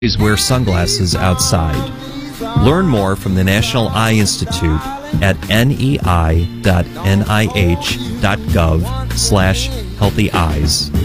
wear sunglasses outside. Learn more from the National Eye Institute at nei.nih.gov/healthy eyes.